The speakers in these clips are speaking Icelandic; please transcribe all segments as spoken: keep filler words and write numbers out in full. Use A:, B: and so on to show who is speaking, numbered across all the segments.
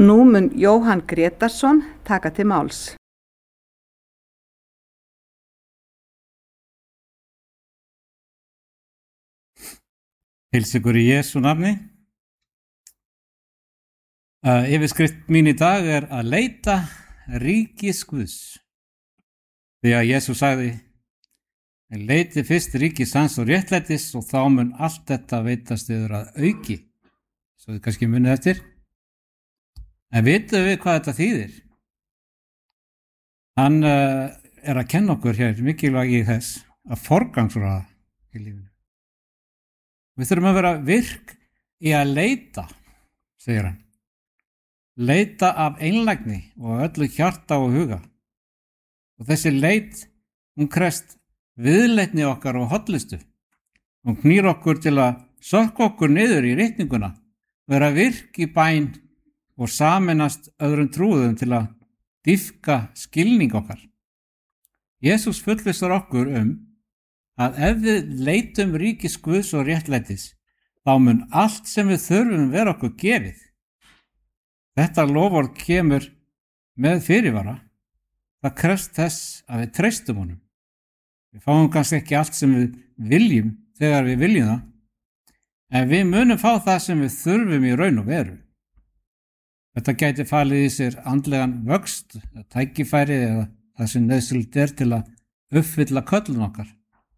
A: Nú mun Jóhann Grétarsson taka til máls.
B: Heils ykkur í Jesú nafni. Uh, yfirskrift mín í dag er að leita ríkis Guðs. Því að Jesú sagði, leiti fyrst ríkis hans og réttlætis og þá mun allt þetta veitast yfir að auki. Svo þið kannski munið eftir. En vitum við hvað þetta þýðir? Hann uh, er að kenna okkur hér mikilvægi þess að forgangsraða í lífinu. Við þurfum að vera virk í að leita, segir hann. Leita af einlægni og öllu hjarta og huga. Og þessi leit, hún krefst viðleitni okkar og hollustu. Hún knýr okkur til að sökka okkur niður í ritninguna, vera virk í bæn og sameinast öðrum trúðum til að dýpka skilning okkar. Jesús fullvissar okkur um að ef við leitum ríkis Guðs og réttlætis, þá mun allt sem við þurfum vera okkur gefið. Þetta loforð kemur með fyrirvara. Það krefst þess að við treystum honum. Við fáum kannski ekki allt sem við viljum þegar við viljum það, en við munum fá það sem við þurfum í raun og veru. Þetta gæti falið í sér andlegan vöxt, tækifæri eða það sem nauðsynlegt er til að uppfylla köllun okkar.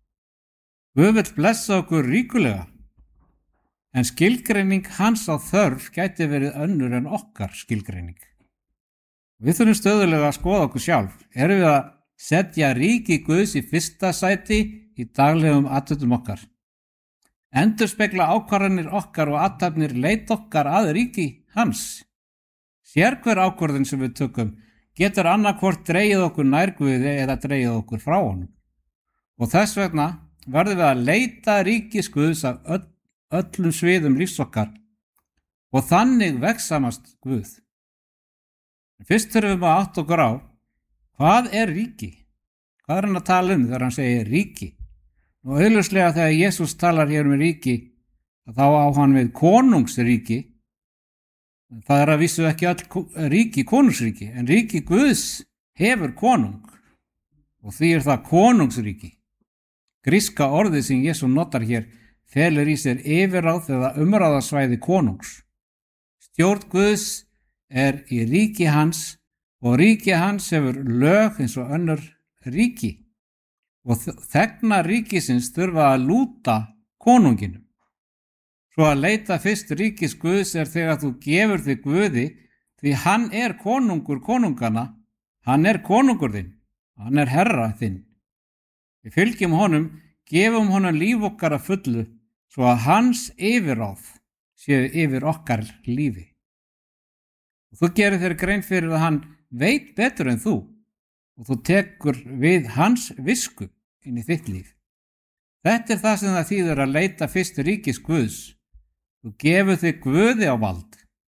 B: Guð vill blessa okkur ríkulega, en skilgreining hans á þörf gæti verið önnur en okkar skilgreining. Við þurfum stöðulega að skoða okkur sjálf. Erum við að setja ríki Guðs í fyrsta sæti í daglegum athöfnum okkar? Endurspegla ákvarðanir okkar og athafnir leit okkar að ríki hans? Sérhver ákvörðun sem við tökum getur annarkvort dregið okkur nær Guði eða dregið okkur frá honum. Og þess vegna verðum við að leita ríkis Guðs af öll öllum sviðum lífs okkar og þannig vegsamast Guð. Fyrst þurfum við að átta okkur á, hvað er ríki? Hvað er hann að tala um þegar hann segir ríki? Og augljóslega þegar Jesús talar hér um ríki, þá á hann við konungsríki. Það er að vísu ekki öll ríki konungsríki, en ríki Guðs hefur konung og því er það konungsríki. Gríska orðið sem Jesús notar hér felur í sér yfirráð eða umráðasvæði konungs. Stjórn Guðs er í ríki hans og ríki hans hefur lög eins og önnur ríki og þegna ríkisins þurfa að lúta konunginum. Svo að leita fyrst ríkis Guðs er þegar þú gefur þig Guði því hann er konungur konungana, hann er konungur þinn, hann er herra þinn. Við fylgjum honum, gefum honum líf okkar að fullu svo að hans yfirráð séu yfir okkar lífi. Og þú gerir þér grein fyrir að hann veit betur en þú og þú tekur við hans visku inn í þitt líf. Þetta er það sem það þýðir að leita fyrst ríkis Guðs. Þú gefur þig Guði á vald.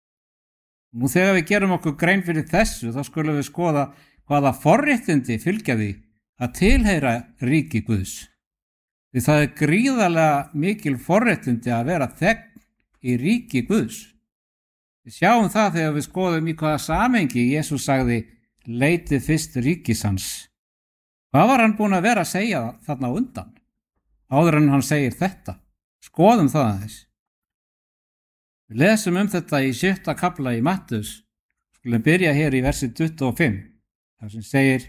B: Nú þegar við gerum okkur grein fyrir þessu, þá skulum við skoða hvaða forréttindi fylgja því að tilheyra ríki Guðs. Því það er gríðarlega mikil forréttindi að vera þegn í ríki Guðs. Við sjáum það þegar við skoðum í hvaða samhengi Jesús sagði, leitið fyrst ríkis hans. Hvað var hann búinn að vera að segja þarna undan? Áður en hann segir þetta. Skoðum það aðeins. Við lesum um þetta í sjötta kafla í Mattheus. Skulum byrja hér í versi tuttugu og fimm. þar sem segir,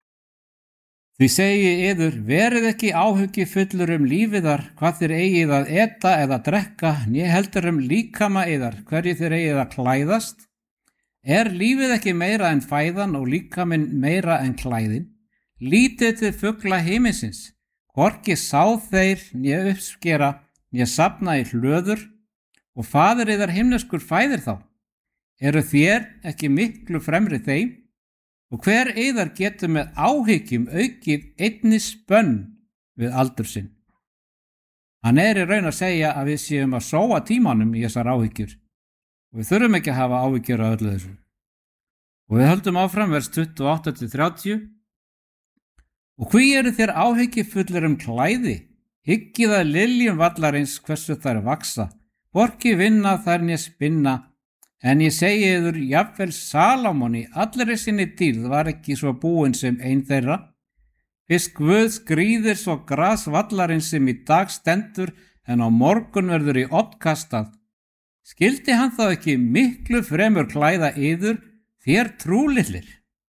B: því segi yður, verið ekki áhyggjufullur um lífiðar, hvað þér eigið að eta eða drekka, né heldur um líkama yðar, hverju þér eigið að klæðast. Er lífið ekki meira en fæðan og líkaminn meira en klæðin? Lítið til fugla himinsins, hvorki sá þeir, né uppskera, né safna í hlöður, og faðir yðar himneskur fæðir þá. Eru þér ekki miklu fremri þeim? Og hver yðar getur með áhyggjum aukið einni spönn við aldur sinn. Hann er í raun að segja að við séum að sóa tímanum í þessar áhyggjur og við þurfum ekki að hafa áhyggjur af öllu þessu. Og við höldum áfram vers tuttugu og átta til þrjátíu. Og hví eru þér áhyggjufullir um klæði? Hyggið að liljum vallarins hversu þær vaksa, hvorki vinna þær né spinna, En ég segi yður, jafnvel Salómon í allri sinni dýrð var ekki svo búinn sem ein þeirra. Fyrst Guð skrýðir svo grasvallarinn sem í dag stendur en á morgun verður í ofn kastað. Skyldi hann þá ekki miklu fremur klæða yður, þér trúlitlir?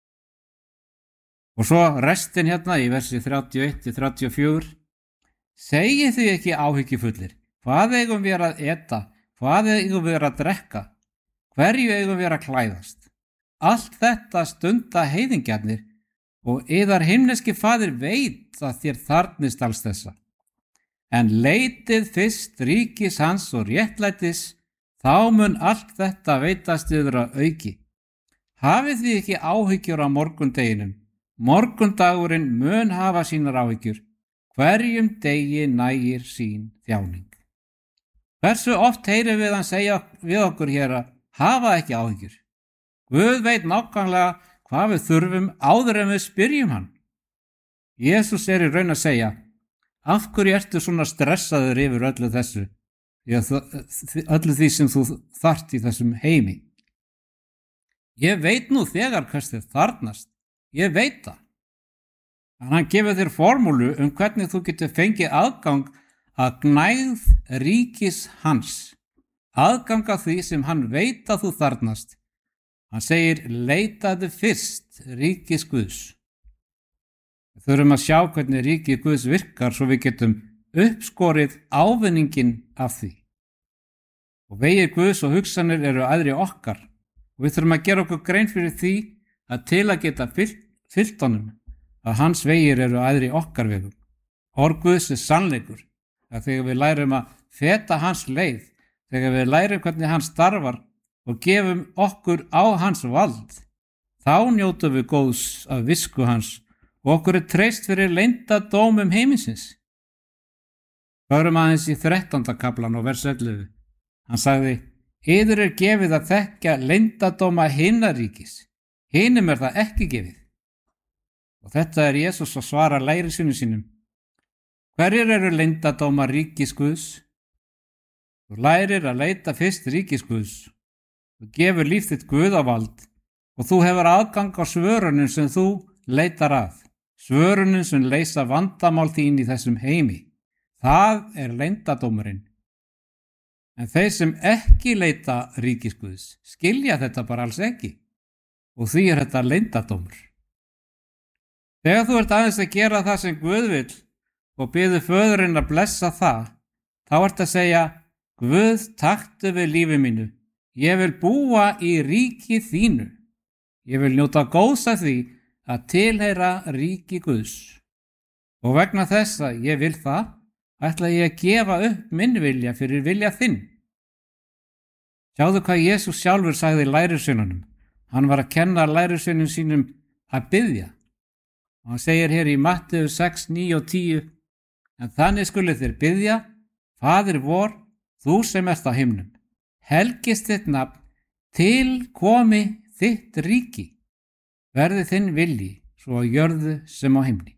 B: Og svo restin hérna í versi þrjátíu og eitt til þrjátíu og fjögur. Segið þið ekki áhyggjufullir, hvað eigum við að eta, hvað eigum við að drekka, hverju eigum við að klæðast? Allt þetta stunda heiðingjarnir og yðar himneski faðir veit að þér þarfnist alls þessa. En leitið fyrst ríkis hans og réttlætis, þá mun allt þetta veitast yður að auki. Hafið þið ekki áhyggjur á morgundeginum, morgundagurinn mun hafa sínar áhyggjur, hverjum degi nægir sín þjáning. Hversu oft heyrum við hann segja við okkur hér að hafa ekki áhyggjur? Guð veit nákvæmlega hvað við þurfum áður en við spyrjum hann. Jesús er í raun að segja, af hverju ertu svona stressaður yfir öllu þessu, öllu því sem þú þarft í þessum heimi? Ég veit nú þegar hvers þið þarfnast, ég veit það. En hann gefur þér formúlu um hvernig þú getur fengið aðgang að gnægð ríkis hans, aðgang að því sem hann veit að þú þarfnast. Hann segir, leitaðu fyrst ríkis Guðs. Við þurfum að sjá hvernig ríkið Guðs virkar svo við getum uppskorið ávinningin af því. Og vegir Guðs og hugsanir eru æðri okkar og við þurfum að gera okkur grein fyrir því að til að geta fyllt, fyllt honum að hans vegir eru æðri okkar vegum. Orð Guðs er sannleikur að þegar við lærum að feta hans leið, þegar við lærum hvernig hann starfar og gefum okkur á hans vald, þá njótum við góðs af visku hans og okkur er treyst fyrir leyndadómum heiminsins. Förum aðeins í þrettánda kaflan og vers ellefu. Hann sagði, yður er gefið að þekkja leyndadóma himnaríkis, hinum er það ekki gefið. Og þetta er Jesús að svara lærisveinum sínum. Hverjir eru leyndadómar ríkis Guðs? Þú lærir að leita fyrst ríkis Guðs. Þú gefur líf þitt Guðavald og þú hefur aðgang á svörunum sem þú leitar að. Svörunum sem leysa vandamál þín í þessum heimi. Það er leyndadómurinn. En þeir sem ekki leita ríkis Guðs skilja þetta bara alls ekki. Og því er þetta leyndadómur. Þegar þú ert aðeins að gera það sem Guð vill og biður föðurinn að blessa það, þá ert að segja, Guð, taktu við lífi mínu. Ég vil búa í ríki þínu. Ég vil njóta góðs af því að tilheyra ríki Guðs. Og vegna þess að ég vil það, ætla ég að gefa upp minn vilja fyrir vilja þinn. Sjáðu hvað Jesús sjálfur sagði lærisveinunum. Hann var að kenna lærisveinum sínum að biðja. Og hann segir hér í Matteus sex, níu og tíu, en þannig skuluð þér biðja, Faðir vor, þú sem ert á himnum, helgist þitt nafn, til komi þitt ríki, verði þinn vilji, svo á jörðu sem á himni.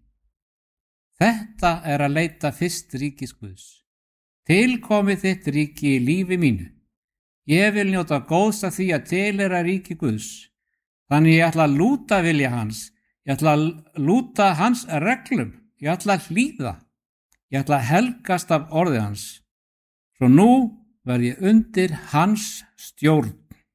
B: Þetta er að leita fyrst ríkis Guðs. Til komi þitt ríki í lífi mínu. Ég vil njóta góðs af því að tilheyra ríki Guðs. Þannig ég ætla að lúta vilja hans. Ég ætla að lúta hans reglum. Ég ætla að hlýða. Ég ætla að helgast af orði hans. Svo nú verð ég undir hans stjórn.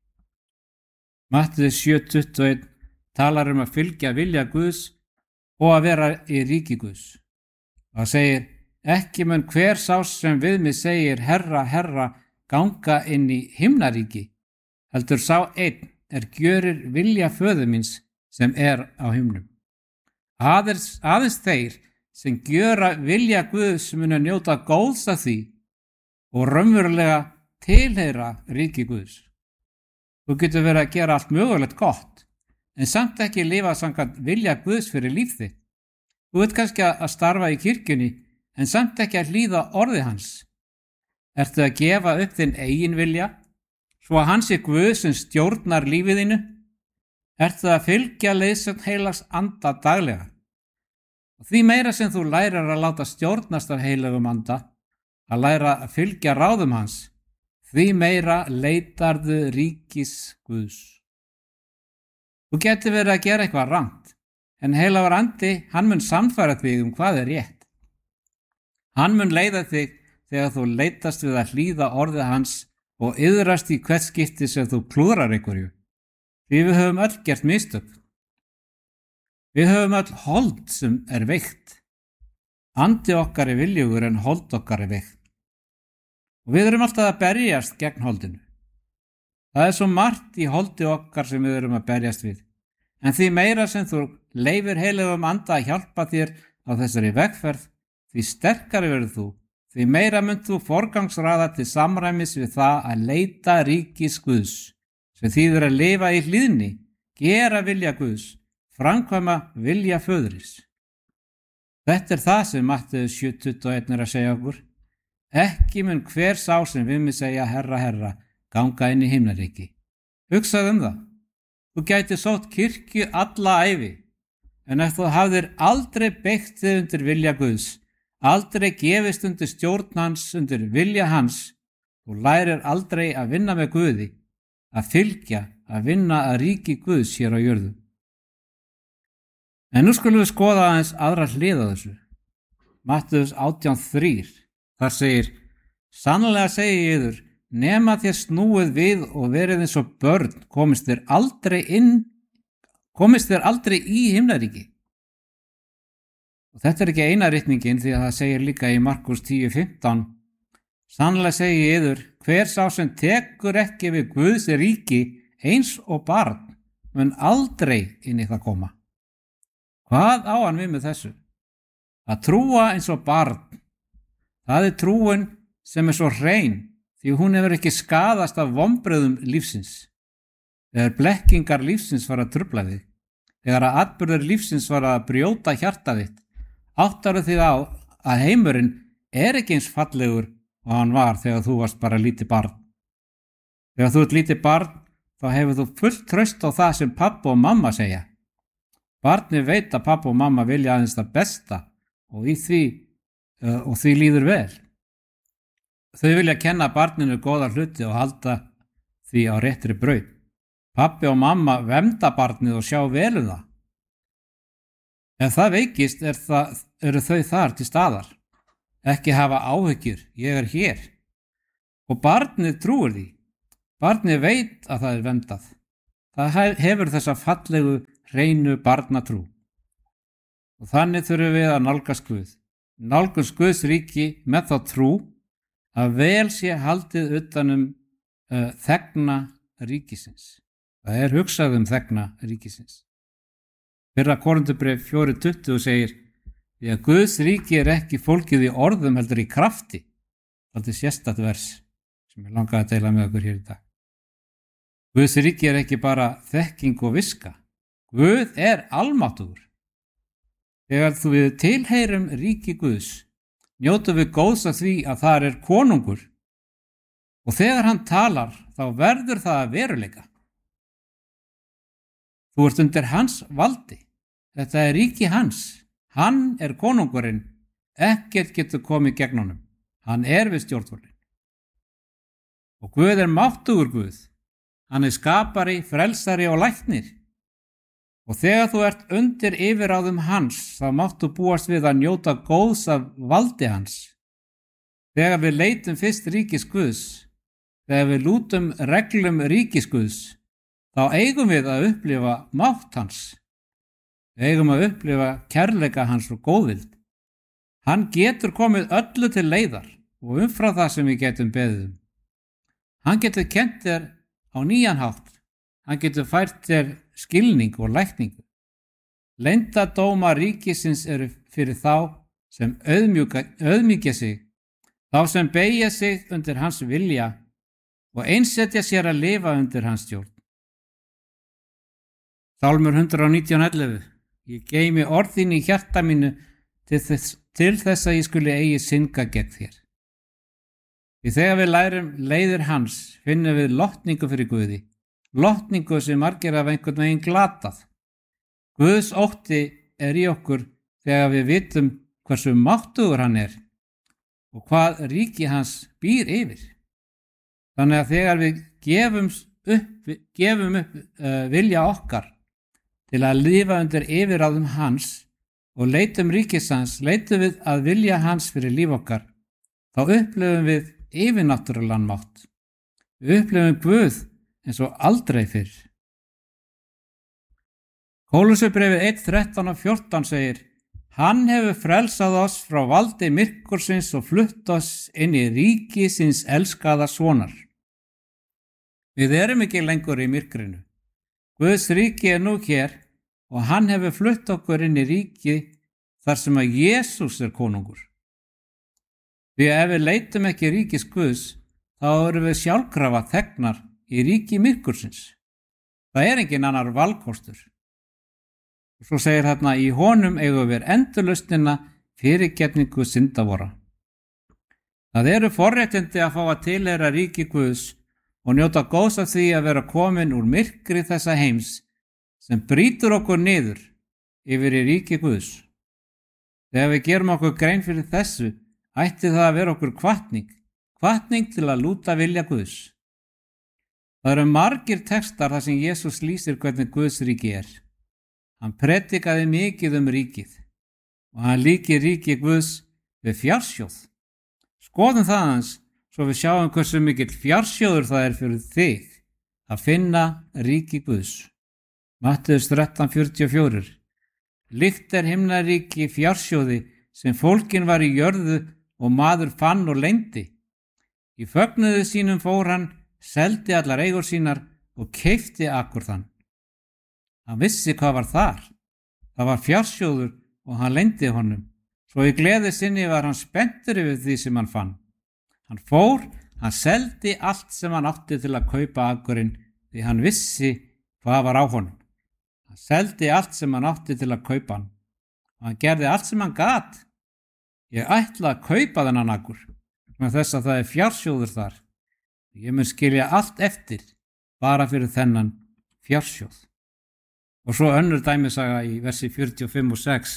B: Matteus sjö, tuttugu og eitt talar um að fylgja vilja Guðs og að vera í ríki Guðs. Það segir, ekki mun hver sá sem við mig segir, herra, herra, ganga inn í himnaríki, heldur sá einn er gjörir vilja föður míns sem er á himnum. Aðeins, aðeins þeir sem gjöra vilja Guðs munu njóta góðs af því og raunverulega tilheyra ríki Guðs. Þú getur verið að gera allt mögulegt gott, en samt ekki lifa samkvæmt vilja Guðs fyrir líf þitt. Þú veit kannski að starfa í kirkjunni, en samt ekki að hlýða orði hans. Ertu að gefa upp þinn eigin vilja, svo að hans er Guð sem stjórnar lífiðinu? Ertu að fylgja leiðsögn heilags anda daglega? Og því meira sem þú lærar að láta stjórnast af heilagum anda, að læra að fylgja ráðum hans, því meira leitarðu ríkis Guðs. Þú getur verið að gera eitthvað rangt, en heilagur andi, hann mun sannfæra þig um hvað er rétt. Hann mun leiða þig þegar þú leitast við að hlýða orðið hans og iðrast í hvert skipti sem þú klúðrar einhverju. Því við höfum öll gert mistök. Við höfum öll hold sem er veikt. Andi okkar er viljugur en hold okkar er veikt. Og við erum alltaf að berjast gegn holdinu. Það er svo margt í holdi okkar sem við erum að berjast við. En því meira sem þú leifir heilugum anda að hjálpa þér á þessari vegferð, því sterkari verður þú. Því meira mynd þú forgangsraða til samræmis við það að leita ríkis Guðs, sem þýðir að lifa í hlýðni, gera vilja Guðs, framkvæma vilja föðuris. Þetta er það sem Matteus sjö tuttugu og eitt er að segja okkur. Ekki mun hver sá sem við mig segja herra, herra, ganga inn í himnaríki. Hugsaðu um það. Þú gæti sótt kirkju alla ævi, en ef þú hafðir aldrei beygt þig undir vilja Guðs, aldrei gefist undir stjórn hans, undir vilja hans, þú lærir aldrei að vinna með Guði, að fylgja, að vinna að ríki Guðs hér á jörðu. En nú skulum við skoða aðeins aðra hlið á þessu. Matteus átján þrjú, þar segir, sannlega segi ég yður, nema þér snúið við og verið eins og börn, komist þér aldrei inn, komist þér aldrei í himnaríki. Og þetta er ekki eina ritningin því að það segir líka í Markús tíu fimmtán, sannlega segi ég yður, hver sá sem tekur ekki við Guðs ríki eins og barn, mun aldrei inn í það koma. Hvað á hann við með þessu? Að trúa eins og barn. Það er trúin sem er svo hrein, því hún hefur ekki skaðast af vonbrigðum lífsins. Þegar blekkingar lífsins var að trufla þig, þegar að atburðir lífsins var að brjóta hjarta þitt, áttaru þig á að heimurinn er ekki eins fallegur og hann var þegar þú varst bara lítið barn. Þegar þú ert lítið barn, þá hefur þú fullt traust á það sem pappa og mamma segja. Barnið veit að pappa og mamma vilja aðeins það besta og í því, uh, og því líður vel. Þau vilja kenna barninu góða hluti og halda því á réttri braut. Pappi og mamma vernda barnið og sjá vel um það. Ef það veikist er það, eru þau þar til staðar. Ekki hafa áhyggjur, ég er hér. Og barnið trúir því. Barnið veit að það er verndað. Það hefur þessa fallegu, hreinu barnatrú. Og þannig þurfum við að nálgast Guð. Nálgast Guðs ríki með þá trú að vel sé haldið utanum uh, þegna ríkisins. Það er hugsað um þegna ríkisins. Fyrra Korinthubréf fjögur tuttugu segir, því að Guðs ríki er ekki fólkið í orðum heldur í krafti. Þetta er sérstakt vers sem ég langaði að deila með okkur hér í dag. Guðs ríki er ekki bara þekking og viska. Guð er almáttugur. Þegar þú við tilheyrum ríki Guðs, njótum við góðs af því að það er konungur og þegar hann talar þá verður það að veruleika. Þú ert undir hans valdi. Þetta er ríki hans. Hann er konungurinn. Ekkert getur komið gegn honum. Hann er við stjórnvölinn. Og Guð er máttugur Guð. Hann er skapari, frelsari og læknir. Og þegar þú ert undir yfirráðum hans, þá máttu búast við að njóta góðs af valdi hans. Þegar við leitum fyrst ríkis Guðs, þegar við lútum reglum ríkis Guðs, þá eigum við að upplifa mátt hans. Við eigum að upplifa kærleika hans og góðvild. Hann getur komið öllu til leiðar og umfram það sem við getum beðið um. Hann getur kennt þér á nýjan hátt. Hann getur fært þér skilning og lækningu. Leyndardóma ríkisins eru fyrir þá sem auðmýkja sig, þá sem beygja sig undir hans vilja og einsetja sér að lifa undir hans stjórn. Sálmur hundrað og nítján ellefu. Ég geymi orð þín í hjarta mínu til þess, til þess að ég skuli eigi synga gegn þér. Því þegar við lærum leiðir hans, finnum við lotningu fyrir Guði, lotningu sem margir af einhvern veginn glatað. Guðs ótti er í okkur þegar við vitum hversu máttugur hann er og hvað ríki hans býr yfir. Þannig að þegar við gefum upp, gefum upp uh, vilja okkar til að lifa undir yfirráðum hans og leitum ríkis hans, leitum við að vilja hans fyrir líf okkar, þá upplifum við yfirnáttúrulegan mátt. Við upplifum Guð eins og aldrei fyrr. Kólussarbréfið eitt þrettán og fjórtán segir: Hann hefur frelsað oss frá valdi myrkursins og flutt oss inn í ríki síns elskaða sonar. Við erum ekki lengur í myrkrinu. Guðs ríki er nú hér og hann hefur flutt okkur inn í ríki þar sem að Jesús er konungur. Því ef við leitum ekki ríkis Guðs, þá erum við sjálfkrafa þegnar í ríki myrkursins. Það er engin annar valkostur. Og svo segir þarna: Í honum eigum við endurlausnina fyrirgefningu synda vora. Það eru forréttindi að fá að tilheyra ríki Guðs og njóta góðs af því að vera komin úr myrkri þessa heims sem brýtur okkur niður yfir í ríki Guðs. Þegar við gerum okkur grein fyrir þessu, ætti það að vera okkur hvatning, hvatning til að lúta vilja Guðs. Það eru margir textar þar sem Jesús lýsir hvernig Guðs ríki er. Hann predikaði mikið um ríkið og hann líkir ríki Guðs við fjársjóð. Skoðum það hans svo við sjáum hversu mikill fjársjóður það er fyrir þig að finna ríki Guðs. Matteus þrettán fjörutíu og fjögur. Líkt er himnaríki fjársjóði sem fólkin var í jörðu og maður fann og leyndi. Í fögnuði sínum fór hann, seldi allar eigur sínar og keypti akkur þann. Hann vissi hvað var þar. Það var fjársjóður og hann leyndi honum. Svo í gleði sinni var hann spenntur yfir því sem hann fann. Hann fór, hann seldi allt sem hann átti til að kaupa akkurinn því hann vissi hvað var á honum. Hann seldi allt sem hann átti til að kaupa hann og hann gerði allt sem hann gat. Ég ætla að kaupa þennan akkur með þess að það er fjársjóður þar. Ég mun skilja allt eftir bara fyrir þennan fjársjóð. Og svo önnur dæmisaga í versi fjörutíu og fimm og sex.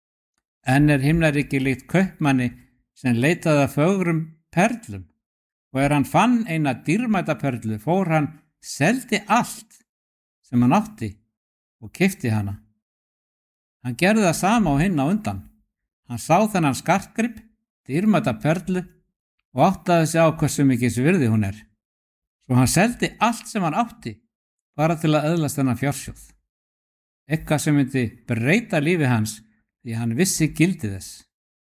B: En er himnaríki líkt kaupmanni sem leitaði að fögrum perlum og er hann fann eina dýrmæta perlu, fór hann, seldi allt sem hann átti og keypti hana. Hann gerði það sama á hinn á undan. Hann sá þennan skartgrip, dýrmæta perlu og áttaði sig á hversu mikils virði hún er. Svo hann seldi allt sem hann átti bara til að öðlast þennan fjársjóð. Eitthvað sem myndi breyta lífi hans því hann vissi gildi þess.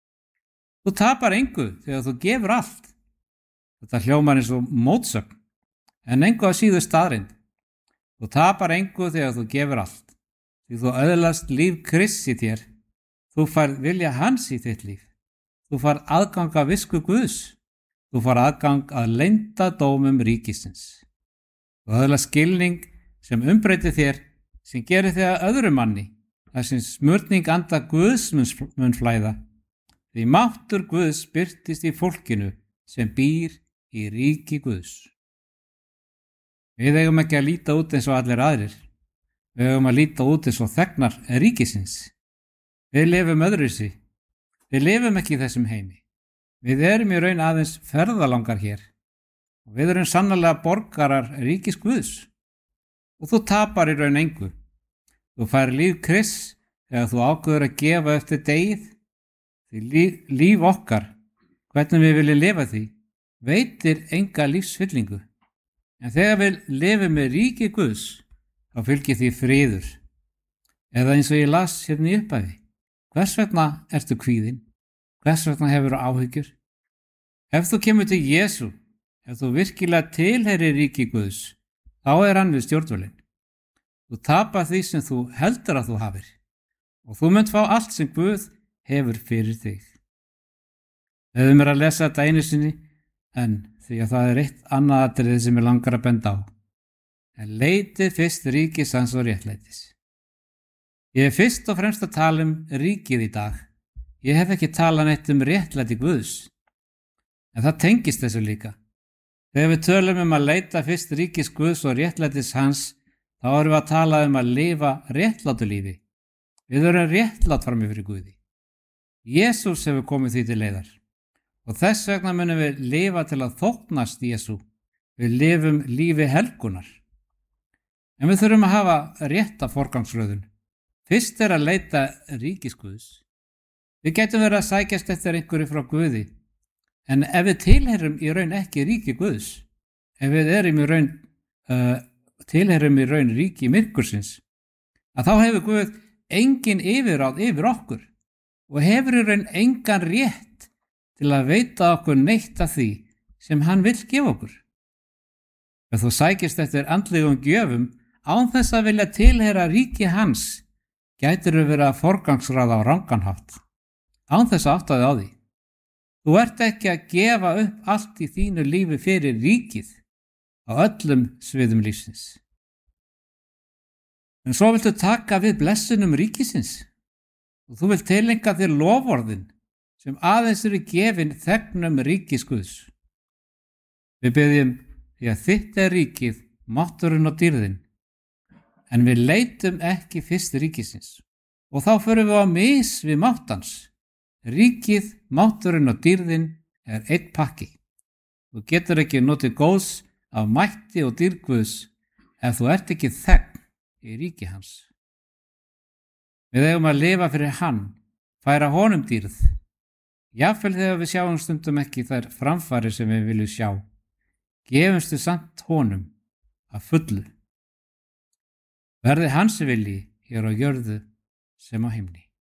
B: Þú tapar engu þegar þú gefur allt. Þetta hljómar eins og mótsögn, en engu að síður staðreind. Þú tapar engu þegar þú gefur allt, því þú öðlast líf Krists í þér. Þú færð vilja hans í þitt líf. Þú færð aðgang að visku Guðs. Þú færð aðgang að leynda dómum ríkisins. Þú öðlast skilning sem umbreytir þér, sem gerir þig að öðru manni, þar sem smurning anda Guðs mun flæða. Því máttur Guðs birtist í fólkinu sem býr í ríki Guðs. Við eigum ekki að líta út eins og allir aðrir. Við eigum að líta út eins og þegnar ríkisins. Við lifum öðruvísi. Við lifum ekki í þessum heimi. Við erum í raun aðeins ferðalangar hér. Og við erum sannarlega borgarar ríkis Guðs. Og þú tapar í raun engu. Þú fær líf Krists þegar þú ákveður að gefa eftir degið. Því líf, líf okkar, hvernig við viljum lifa því, veitir enga lífsfyllingu. En þegar við lifum með ríki Guðs, þá fylgir því friður. Eða eins og ég las hérna í upphafi. Hvers vegna ertu kvíðinn? Hvers vegna hefur áhyggjur? Ef þú kemur til Jesú, ef þú virkilega tilheyrir ríki Guðs, þá er hann við stjórnvölinn. Þú tapar því sem þú heldur að þú hafir og þú munt fá allt sem Guð hefur fyrir þig. Við mér að lesa þetta einu sinni, en því að það er eitt annað atriði sem ég langar að benda á. En leitið fyrst ríkis hans og réttlætis. Ég er fyrst og fremst að tala um ríkið í dag. Ég hef ekki talað neitt um réttlæti Guðs. En það tengist þessu líka. Þegar við tölum um að leita fyrst ríkis Guðs og réttlætis hans, þá erum við að tala um að lifa réttlátu lífi. Við erum réttlátt frammi fyrir Guði. Jesús hefur komið því til leiðar og þess vegna munum við lifa til að þóknast Jesú Við lifum lífi helgunar. En við þurfum að hafa rétta forgangsröðun. Fyrst er að leita ríkis Guðs. Við getum verið að sækjast eftir einhverju frá Guði, en ef við tilheyrum í raun ekki ríki Guðs, ef við erum í raun, uh, tilheyrum í raun ríki myrkursins, að þá hefur Guð engin yfirráð yfir okkur og hefur í raun engan rétt til að veita okkur neitt af því sem hann vill gefa okkur. Ef þú sækist eftir andlegum gjöfum án þess að vilja tilheyra ríki hans, gætir við verið að forgangsraða á rangan hátt, án þess að áttaði á því. Þú ert ekki að gefa upp allt í þínu lífi fyrir ríkið á öllum sviðum lífsins. En svo viltu taka við blessunum ríkisins og þú vilt tileinka þér loforðin sem aðeins eru gefin þegnum ríkis Guðs. Við biðjum því að þitt er ríkið, mátturinn og dýrðin, en við leitum ekki fyrst ríkisins og þá förum við á mis við máttans. Ríkið, mátturinn og dýrðin er einn pakki. Þú getur ekki notið góðs af mætti og dýrð Guðs ef þú ert ekki þegn í ríki hans. Við eigum að lifa fyrir hann, færa honum dýrð. Jafnvel þegar við sjáum stundum ekki þær framfarir sem við viljum sjá, gefumstu samt honum að fullu. Verði hans vilji hér á jörðu sem á himni.